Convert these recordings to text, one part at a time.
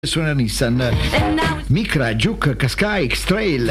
Suona Nissan Micra, Juke, Qashqai, X-Trail,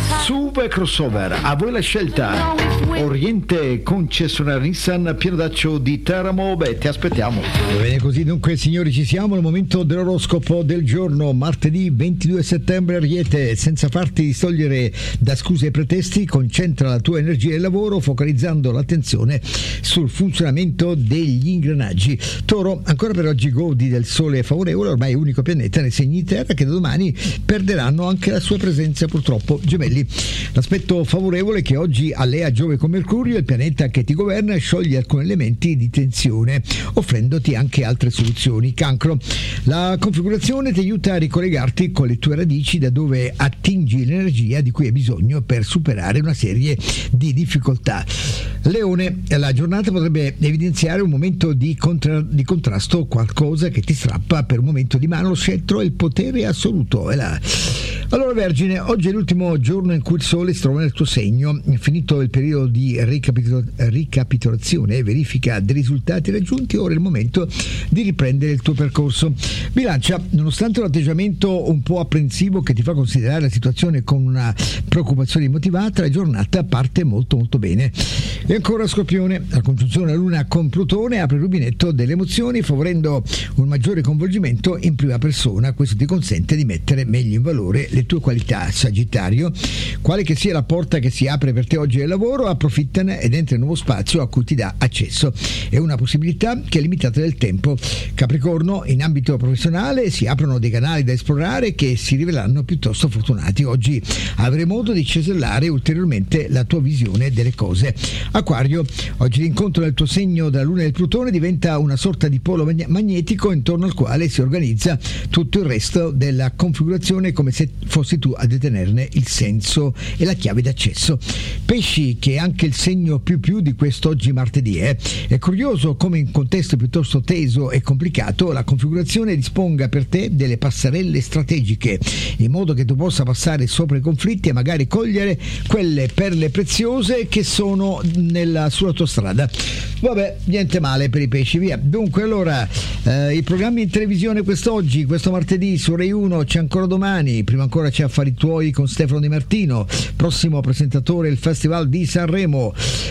SUV crossover, a voi la scelta. Oriente concessionaria Nissan, Pienodaccio di Teramo. Beh, ti aspettiamo. Va bene così, dunque signori, ci siamo al momento dell'oroscopo del giorno, martedì 22 settembre. Ariete, senza farti distogliere da scuse e pretesti, concentra la tua energia e lavoro focalizzando l'attenzione sul funzionamento degli ingranaggi. Toro, ancora per oggi godi del sole favorevole, ormai unico pianeta nei segni di terra, che da domani perderanno anche la sua presenza purtroppo. Gemelli, l'aspetto favorevole che oggi allea Giove con Mercurio, il pianeta che ti governa, scioglie alcuni elementi di tensione offrendoti anche altre soluzioni. Cancro, la configurazione ti aiuta a ricollegarti con le tue radici, da dove attingi l'energia di cui hai bisogno per superare una serie di difficoltà. Leone, la giornata potrebbe evidenziare un momento di contrasto, qualcosa che ti strappa per un momento di mano lo scettro e il potere assoluto. Allora Vergine, oggi è l'ultimo giorno in cui il sole si trova nel tuo segno, finito il periodo di ricapitolazione e verifica dei risultati raggiunti, ora è il momento di riprendere il tuo percorso. Bilancia, nonostante un atteggiamento un po' apprensivo che ti fa considerare la situazione con una preoccupazione immotivata, la giornata parte molto molto bene. E ancora Scorpione, la congiunzione Luna con Plutone apre il rubinetto delle emozioni, favorendo un maggiore coinvolgimento in prima persona. Questo ti consente di mettere meglio in valore le tue qualità. Sagittario, quale che sia la porta che si apre per te oggi al lavoro, approfittane ed entra in un nuovo spazio a cui ti dà accesso. È una possibilità che è limitata nel tempo. Capricorno, in ambito professionale si aprono dei canali da esplorare che si riveleranno piuttosto fortunati. Oggi avrai modo di cesellare ulteriormente la tua visione delle cose. Acquario, oggi l'incontro del tuo segno della Luna e del Plutone diventa una sorta di polo magnetico intorno al quale si organizza tutto il resto della configurazione, come se fossi tu a detenerne il senso e la chiave d'accesso. Pesci, che è anche il segno più di quest'oggi martedì, è curioso come in contesto piuttosto teso e complicato la configurazione disponga per te delle passerelle strategiche, in modo che tu possa passare sopra i conflitti e magari cogliere quelle perle preziose che sono sulla tua strada. Vabbè, niente male per i pesci, via. Dunque, allora, i programmi in televisione quest'oggi, questo martedì su Rai 1 c'è ancora domani, prima ancora c'è Affari Tuoi con Stefano Di Martino, prossimo presentatore il Festival di Sanremo.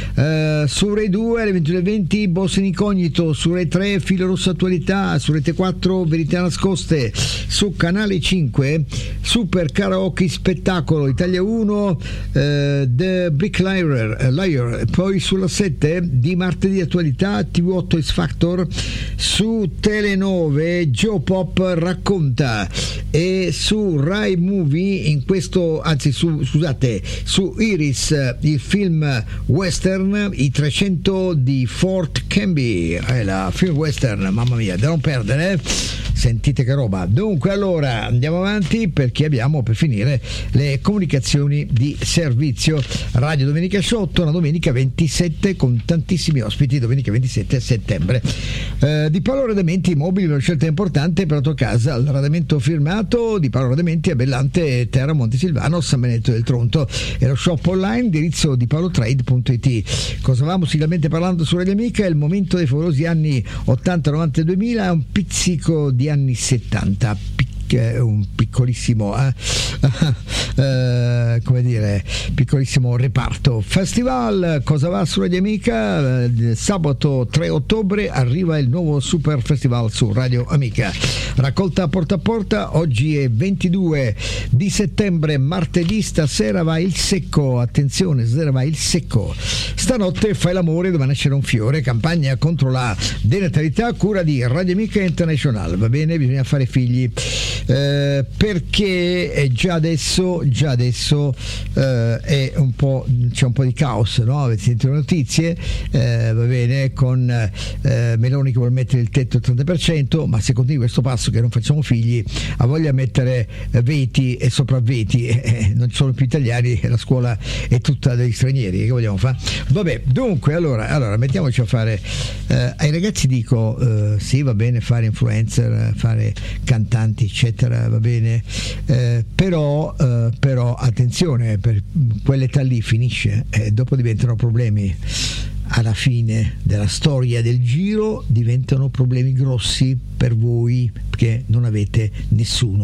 Su Rai 2 alle 21:20 Boss in Incognito, su Rai 3 Filo Rosso Attualità, su Rete 4 Verità Nascoste, su Canale 5 Super Karaoke Spettacolo, Italia 1 The Brick Liar, poi sulla 7 di martedì Attualità, TV8 X Factor, su Tele 9 Geopop racconta, e su Rai Movie su Iris il film western I 300 di Fort Canby, la film western, mamma mia, da non perdere, sentite che roba. Dunque, allora andiamo avanti, perché abbiamo per finire le comunicazioni di servizio. Radio Domenica Show, una domenica 27 con tantissimi ospiti, domenica 27 settembre. Di Paolo Arredamenti Mobili, una scelta importante per la tua casa, l'arredamento firmato di Paolo Arredamenti a Bellante, Terra, Montesilvano, San Benedetto del Tronto, e lo shop online, indirizzo di paolotrade.it. Cosa avevamo musicalmente parlando su Radio Amica? È il momento dei favolosi anni 80, 90 e 2000, un pizzico di anni 70, un piccolissimo come dire, piccolissimo reparto. Festival, cosa va su Radio Amica? Sabato 3 ottobre arriva il nuovo Super Festival su Radio Amica. Raccolta porta a porta, oggi è 22 di settembre, martedì, stasera va il secco, attenzione, stasera va il secco. Stanotte fai l'amore dove nascere un fiore, campagna contro la denatalità a cura di Radio Amica International. Va bene, bisogna fare figli. Perché già adesso è un po', c'è un po' di caos, no? Avete sentito le notizie, va bene, con Meloni che vuole mettere il tetto al 30%, ma se continua questo passo che non facciamo figli, ha voglia di mettere veti e sopravveti, non ci sono più italiani, la scuola è tutta degli stranieri, che vogliamo fare? Vabbè, dunque allora mettiamoci a fare, ai ragazzi dico, sì, va bene fare influencer, fare cantanti eccetera, va bene, però attenzione, per quell'età lì finisce, dopo diventano problemi alla fine della storia del Giro diventano problemi grossi per voi, perché non avete nessuno